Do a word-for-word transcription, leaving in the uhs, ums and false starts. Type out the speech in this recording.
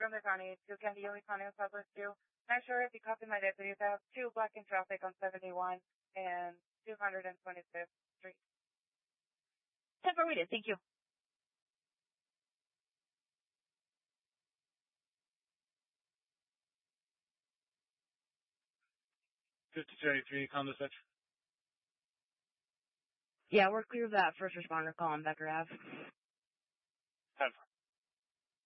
from the county to Candiota County of Southwest two. Not sure if you copy my deputies. I have two blocking traffic on seventy-one and two hundred twenty-fifth Street. ten four, waited. Thank you. fifty thirty-three, come to such. Yeah, we're clear of that first responder call on Becker Ave. ten four.